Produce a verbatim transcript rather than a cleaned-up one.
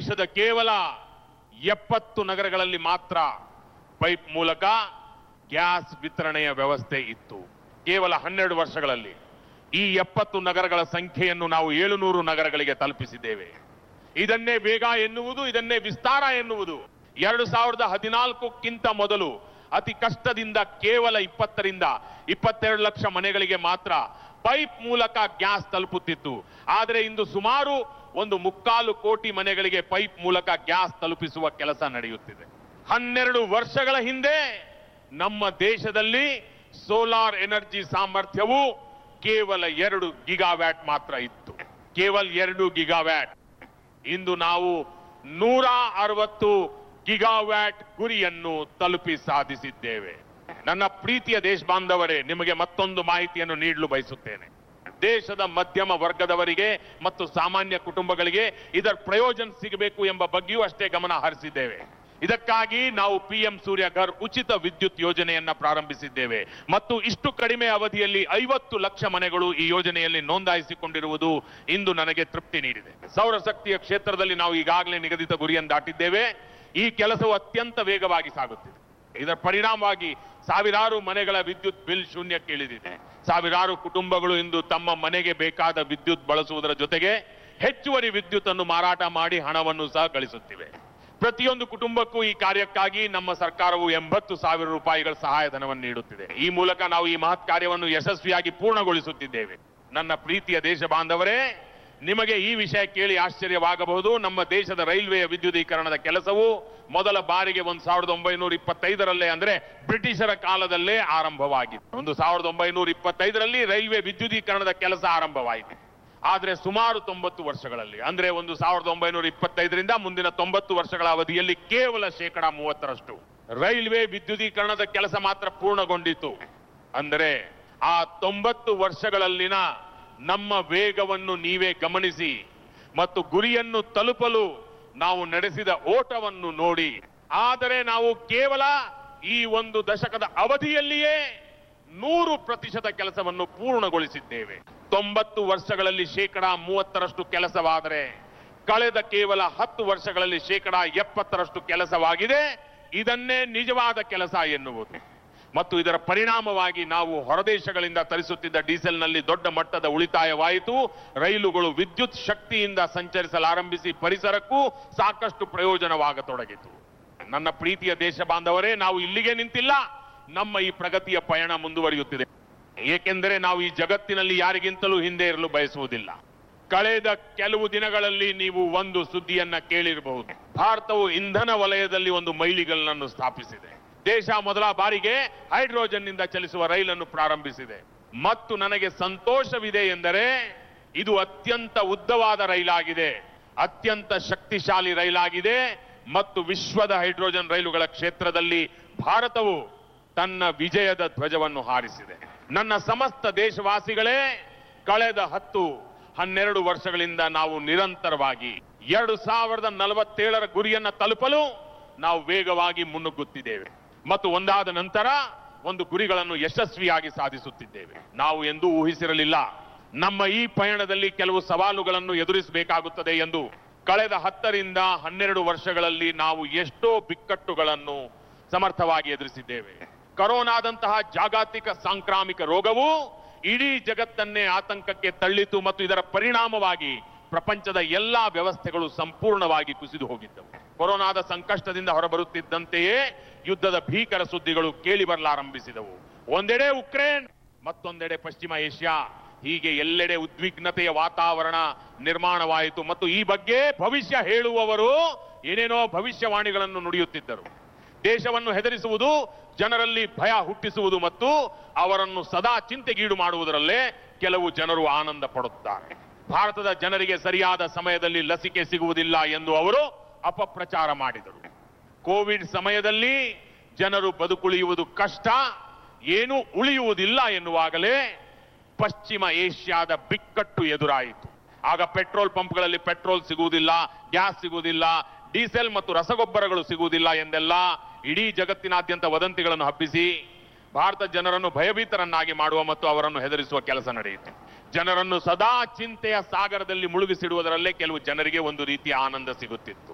ದೇಶದ ಕೇವಲ ಎಪ್ಪತ್ತು ನಗರಗಳಲ್ಲಿ ಮಾತ್ರ ಪೈಪ್ ಮೂಲಕ ಗ್ಯಾಸ್ ವಿತರಣೆಯ ವ್ಯವಸ್ಥೆ ಇತ್ತು. ಕೇವಲ ಹನ್ನೆರಡು ವರ್ಷಗಳಲ್ಲಿ ಈ ಎಪ್ಪತ್ತು ನಗರಗಳ ಸಂಖ್ಯೆಯನ್ನು ನಾವು ಏಳುನೂರು ನಗರಗಳಿಗೆ ತಲುಪಿಸಿದ್ದೇವೆ. ಇದನ್ನೇ ವೇಗ ಎನ್ನುವುದು, ಇದನ್ನೇ ವಿಸ್ತಾರ ಎನ್ನುವುದು. ಎರಡು ಸಾವಿರದ ಹದಿನಾಲ್ಕಕ್ಕಿಂತ ಮೊದಲು ಅತಿ ಕಷ್ಟದಿಂದ ಕೇವಲ ಇಪ್ಪತ್ತರಿಂದ ಇಪ್ಪತ್ತೆರಡು ಲಕ್ಷ ಮನೆಗಳಿಗೆ ಮಾತ್ರ ಪೈಪ್ ಮೂಲಕ ಗ್ಯಾಸ್ ತಲುಪುತ್ತಿತ್ತು. ಆದರೆ ಇಂದು ಸುಮಾರು ಒಂದು ಮುಕ್ಕಾಲು ಕೋಟಿ ಮನೆಗಳಿಗೆ ಪೈಪ್ ಮೂಲಕ ಗ್ಯಾಸ್ ತಲುಪಿಸುವ ಕೆಲಸ ನಡೆಯುತ್ತಿದೆ. ಹನ್ನೆರಡು ವರ್ಷಗಳ ಹಿಂದೆ ನಮ್ಮ ದೇಶದಲ್ಲಿ ಸೋಲಾರ್ ಎನರ್ಜಿ ಸಾಮರ್ಥ್ಯವು ಕೇವಲ ಎರಡು ಗಿಗಾವ್ಯಾಟ್ ಮಾತ್ರ ಇತ್ತು. ಕೇವಲ ಎರಡು ಗಿಗಾವ್ಯಾಟ್. ಇಂದು ನಾವು ನೂರ ಅರವತ್ತು ಗಿಗಾವ್ಯಾಟ್ ಗುರಿಯನ್ನು ತಲುಪಿ ಸಾಧಿಸಿದ್ದೇವೆ. ನನ್ನ ಪ್ರೀತಿಯ ದೇಶ ಬಾಂಧವರೇ, ನಿಮಗೆ ಮತ್ತೊಂದು ಮಾಹಿತಿಯನ್ನು ನೀಡಲು ಬಯಸುತ್ತೇನೆ. ದೇಶದ ಮಧ್ಯಮ ವರ್ಗದವರಿಗೆ ಮತ್ತು ಸಾಮಾನ್ಯ ಕುಟುಂಬಗಳಿಗೆ ಇದರ ಪ್ರಯೋಜನ ಸಿಗಬೇಕು ಎಂಬ ಬಗ್ಗೆಯೂ ಅಷ್ಟೇ ಗಮನ ಹರಿಸಿದ್ದೇವೆ. ಇದಕ್ಕಾಗಿ ನಾವು ಪಿಎಂ ಸೂರ್ಯಘರ್ ಉಚಿತ ವಿದ್ಯುತ್ ಯೋಜನೆಯನ್ನ ಪ್ರಾರಂಭಿಸಿದ್ದೇವೆ ಮತ್ತು ಇಷ್ಟು ಕಡಿಮೆ ಅವಧಿಯಲ್ಲಿ ಐವತ್ತು ಲಕ್ಷ ಮನೆಗಳು ಈ ಯೋಜನೆಯಲ್ಲಿ ನೋಂದಾಯಿಸಿಕೊಂಡಿರುವುದು ಇಂದು ನನಗೆ ತೃಪ್ತಿ ನೀಡಿದೆ. ಸೌರಶಕ್ತಿಯ ಕ್ಷೇತ್ರದಲ್ಲಿ ನಾವು ಈಗಾಗಲೇ ನಿಗದಿತ ಗುರಿಯನ್ನು ದಾಟಿದ್ದೇವೆ. ಈ ಕೆಲಸವು ಅತ್ಯಂತ ವೇಗವಾಗಿ ಸಾಗುತ್ತಿದೆ. ಇದರ ಪರಿಣಾಮವಾಗಿ ಸಾವಿರಾರು ಮನೆಗಳ ವಿದ್ಯುತ್ ಬಿಲ್ ಶೂನ್ಯಕ್ಕೆ ಇಳಿದಿದೆ. ಸಾವಿರಾರು ಕುಟುಂಬಗಳು ಇಂದು ತಮ್ಮ ಮನೆಗೆ ಬೇಕಾದ ವಿದ್ಯುತ್ ಬಳಸುವುದರ ಜೊತೆಗೆ ಹೆಚ್ಚುವರಿ ವಿದ್ಯುತ್ ಅನ್ನು ಮಾರಾಟ ಮಾಡಿ ಹಣವನ್ನು ಸಹ ಗಳಿಸುತ್ತಿವೆ. ಪ್ರತಿಯೊಂದು ಕುಟುಂಬಕ್ಕೂ ಈ ಕಾರ್ಯಕ್ಕಾಗಿ ನಮ್ಮ ಸರ್ಕಾರವು ಎಂಬತ್ತು ಸಾವಿರ ರೂಪಾಯಿಗಳ ಸಹಾಯಧನವನ್ನು ನೀಡುತ್ತಿದೆ. ಈ ಮೂಲಕ ನಾವು ಈ ಮಹತ್ ಕಾರ್ಯವನ್ನು ಯಶಸ್ವಿಯಾಗಿ ಪೂರ್ಣಗೊಳಿಸುತ್ತಿದ್ದೇವೆ. ನನ್ನ ಪ್ರೀತಿಯ ದೇಶ ಬಾಂಧವರೇ, ನಿಮಗೆ ಈ ವಿಷಯ ಕೇಳಿ ಆಶ್ಚರ್ಯವಾಗಬಹುದು. ನಮ್ಮ ದೇಶದ ರೈಲ್ವೆಯ ವಿದ್ಯುದೀಕರಣದ ಕೆಲಸವು ಮೊದಲ ಬಾರಿಗೆ ಒಂದು ಸಾವಿರದ ಒಂಬೈನೂರ ಇಪ್ಪತ್ತೈದರಲ್ಲೇ ಅಂದ್ರೆ ಬ್ರಿಟಿಷರ ಕಾಲದಲ್ಲೇ ಆರಂಭವಾಗಿತ್ತು. ಒಂದು ಸಾವಿರದ ಒಂಬೈನೂರ ಇಪ್ಪತ್ತೈದರಲ್ಲಿ ರೈಲ್ವೆ ವಿದ್ಯುದೀಕರಣದ ಕೆಲಸ ಆರಂಭವಾಯಿತು. ಆದರೆ ಸುಮಾರು ತೊಂಬತ್ತು ವರ್ಷಗಳಲ್ಲಿ ಅಂದ್ರೆ ಒಂದು ಸಾವಿರದ ಒಂಬೈನೂರ ಇಪ್ಪತ್ತೈದರಿಂದ ಮುಂದಿನ ತೊಂಬತ್ತು ವರ್ಷಗಳ ಅವಧಿಯಲ್ಲಿ ಕೇವಲ ಶೇಕಡ ಮೂವತ್ತರಷ್ಟು ರೈಲ್ವೆ ವಿದ್ಯುದೀಕರಣದ ಕೆಲಸ ಮಾತ್ರ ಪೂರ್ಣಗೊಂಡಿತು. ಅಂದರೆ ಆ ತೊಂಬತ್ತು ವರ್ಷಗಳಲ್ಲಿನ ನಮ್ಮ ವೇಗವನ್ನು ನೀವೇ ಗಮನಿಸಿ ಮತ್ತು ಗುರಿಯನ್ನು ತಲುಪಲು ನಾವು ನಡೆಸಿದ ಓಟವನ್ನು ನೋಡಿ. ಆದರೆ ನಾವು ಕೇವಲ ಈ ಒಂದು ದಶಕದ ಅವಧಿಯಲ್ಲಿಯೇ ನೂರು ಪ್ರತಿಶತ ಕೆಲಸವನ್ನು ಪೂರ್ಣಗೊಳಿಸಿದ್ದೇವೆ. ತೊಂಬತ್ತು ವರ್ಷಗಳಲ್ಲಿ ಶೇಕಡ ಮೂವತ್ತರಷ್ಟು ಕೆಲಸವಾದರೆ ಕಳೆದ ಕೇವಲ ಹತ್ತು ವರ್ಷಗಳಲ್ಲಿ ಶೇಕಡ ಎಪ್ಪತ್ತರಷ್ಟು ಕೆಲಸವಾಗಿದೆ. ಇದನ್ನೇ ನಿಜವಾದ ಕೆಲಸ ಎನ್ನುವುದು. ಮತ್ತು ಇದರ ಪರಿಣಾಮವಾಗಿ ನಾವು ಹೊರದೇಶಗಳಿಂದ ತರಿಸುತ್ತಿದ್ದ ಡೀಸೆಲ್ನಲ್ಲಿ ದೊಡ್ಡ ಮಟ್ಟದ ಉಳಿತಾಯವಾಯಿತು. ರೈಲುಗಳು ವಿದ್ಯುತ್ ಶಕ್ತಿಯಿಂದ ಸಂಚರಿಸಲಾರಂಭಿಸಿ ಪರಿಸರಕ್ಕೂ ಸಾಕಷ್ಟು ಪ್ರಯೋಜನವಾಗತೊಡಗಿತು. ನನ್ನ ಪ್ರೀತಿಯ ದೇಶ ಬಾಂಧವರೇ, ನಾವು ಇಲ್ಲಿಗೆ ನಿಂತಿಲ್ಲ. ನಮ್ಮ ಈ ಪ್ರಗತಿಯ ಪಯಣ ಮುಂದುವರಿಯುತ್ತಿದೆ. ಏಕೆಂದರೆ ನಾವು ಈ ಜಗತ್ತಿನಲ್ಲಿ ಯಾರಿಗಿಂತಲೂ ಹಿಂದೆ ಇರಲು ಬಯಸುವುದಿಲ್ಲ. ಕಳೆದ ಕೆಲವು ದಿನಗಳಲ್ಲಿ ನೀವು ಒಂದು ಸುದ್ದಿಯನ್ನ ಕೇಳಿರಬಹುದು. ಭಾರತವು ಇಂಧನ ವಲಯದಲ್ಲಿ ಒಂದು ಮೈಲಿಗಲ್ಲನ್ನು ಸ್ಥಾಪಿಸಿದೆ. ದೇಶ ಮೊದಲ ಬಾರಿಗೆ ಹೈಡ್ರೋಜನ್ ನಿಂದ ಚಲಿಸುವ ರೈಲನ್ನು ಪ್ರಾರಂಭಿಸಿದೆ. ಮತ್ತು ನನಗೆ ಸಂತೋಷವಿದೆ ಎಂದರೆ ಇದು ಅತ್ಯಂತ ಉದ್ದವಾದ ರೈಲಾಗಿದೆ, ಅತ್ಯಂತ ಶಕ್ತಿಶಾಲಿ ರೈಲಾಗಿದೆ ಮತ್ತು ವಿಶ್ವದ ಹೈಡ್ರೋಜನ್ ರೈಲುಗಳ ಕ್ಷೇತ್ರದಲ್ಲಿ ಭಾರತವು ತನ್ನ ವಿಜಯದ ಧ್ವಜವನ್ನು ಹಾರಿಸಿದೆ. ನನ್ನ ಸಮಸ್ತ ದೇಶವಾಸಿಗಳೇ, ಕಳೆದ ಹತ್ತು ಹನ್ನೆರಡು ವರ್ಷಗಳಿಂದ ನಾವು ನಿರಂತರವಾಗಿ ಎರಡು ಸಾವಿರದ ನಲವತ್ತೇಳರ ಗುರಿಯನ್ನು ತಲುಪಲು ನಾವು ವೇಗವಾಗಿ ಮುನ್ನುಗ್ಗುತ್ತಿದ್ದೇವೆ ಮತ್ತು ಒಂದಾದ ನಂತರ ಒಂದು ಗುರಿಗಳನ್ನು ಯಶಸ್ವಿಯಾಗಿ ಸಾಧಿಸುತ್ತಿದ್ದೇವೆ. ನಾವು ಎಂದೂ ಊಹಿಸಿರಲಿಲ್ಲ ನಮ್ಮ ಈ ಪಯಣದಲ್ಲಿ ಕೆಲವು ಸವಾಲುಗಳನ್ನು ಎದುರಿಸಬೇಕಾಗುತ್ತದೆ ಎಂದು. ಕಳೆದ ಹತ್ತರಿಂದ ಹನ್ನೆರಡು ವರ್ಷಗಳಲ್ಲಿ ನಾವು ಎಷ್ಟೋ ಬಿಕ್ಕಟ್ಟುಗಳನ್ನು ಸಮರ್ಥವಾಗಿ ಎದುರಿಸಿದ್ದೇವೆ. ಕೊರೋನಾದಂತಹ ಜಾಗತಿಕ ಸಾಂಕ್ರಾಮಿಕ ರೋಗವು ಇಡೀ ಜಗತ್ತನ್ನೇ ಆತಂಕಕ್ಕೆ ತಳ್ಳಿತು ಮತ್ತು ಇದರ ಪರಿಣಾಮವಾಗಿ ಪ್ರಪಂಚದ ಎಲ್ಲಾ ವ್ಯವಸ್ಥೆಗಳು ಸಂಪೂರ್ಣವಾಗಿ ಕುಸಿದು ಹೋಗಿದ್ದವು. ಕೊರೋನಾದ ಸಂಕಷ್ಟದಿಂದ ಹೊರಬರುತ್ತಿದ್ದಂತೆಯೇ ಯುದ್ಧದ ಭೀಕರ ಸುದ್ದಿಗಳು ಕೇಳಿ ಬರಲಾರಂಭಿಸಿದವು. ಒಂದೆಡೆ ಉಕ್ರೇನ್, ಮತ್ತೊಂದೆಡೆ ಪಶ್ಚಿಮ ಏಷ್ಯಾ. ಹೀಗೆ ಎಲ್ಲೆಡೆ ಉದ್ವಿಗ್ನತೆಯ ವಾತಾವರಣ ನಿರ್ಮಾಣವಾಯಿತು ಮತ್ತು ಈ ಬಗ್ಗೆ ಭವಿಷ್ಯ ಹೇಳುವವರು ಏನೇನೋ ಭವಿಷ್ಯವಾಣಿಗಳನ್ನು ನುಡಿಯುತ್ತಿದ್ದರು. ದೇಶವನ್ನು ಹೆದರಿಸುವುದು, ಜನರಲ್ಲಿ ಭಯ ಹುಟ್ಟಿಸುವುದು ಮತ್ತು ಅವರನ್ನು ಸದಾ ಚಿಂತೆಗೀಡು ಮಾಡುವುದರಲ್ಲೇ ಕೆಲವು ಜನರು ಆನಂದ ಪಡುತ್ತಾರೆ. ಭಾರತದ ಜನರಿಗೆ ಸರಿಯಾದ ಸಮಯದಲ್ಲಿ ಲಸಿಕೆ ಸಿಗುವುದಿಲ್ಲ ಎಂದು ಅವರು ಅಪಪ್ರಚಾರ ಮಾಡಿದರು. ಕೋವಿಡ್ ಸಮಯದಲ್ಲಿ ಜನರು ಬದುಕುಳಿಯುವುದು ಕಷ್ಟ, ಏನೂ ಉಳಿಯುವುದಿಲ್ಲ ಎನ್ನುವಾಗಲೇ ಪಶ್ಚಿಮ ಏಷ್ಯಾದ ಬಿಕ್ಕಟ್ಟು ಎದುರಾಯಿತು. ಆಗ ಪೆಟ್ರೋಲ್ ಪಂಪ್ಗಳಲ್ಲಿ ಪೆಟ್ರೋಲ್ ಸಿಗುವುದಿಲ್ಲ, ಗ್ಯಾಸ್ ಸಿಗುವುದಿಲ್ಲ, ಡೀಸೆಲ್ ಮತ್ತು ರಸಗೊಬ್ಬರಗಳು ಸಿಗುವುದಿಲ್ಲ ಎಂದೆಲ್ಲ ಇಡೀ ಜಗತ್ತಿನಾದ್ಯಂತ ವದಂತಿಗಳನ್ನು ಹಬ್ಬಿಸಿ ಭಾರತ ಜನರನ್ನು ಭಯಭೀತರನ್ನಾಗಿ ಮಾಡುವ ಮತ್ತು ಅವರನ್ನು ಹೆದರಿಸುವ ಕೆಲಸ ನಡೆಯಿತು. ಜನರನ್ನು ಸದಾ ಚಿಂತೆಯ ಸಾಗರದಲ್ಲಿ ಮುಳುಗಿಸಿಡುವುದರಲ್ಲೇ ಕೆಲವು ಜನರಿಗೆ ಒಂದು ರೀತಿಯ ಆನಂದ ಸಿಗುತ್ತಿತ್ತು.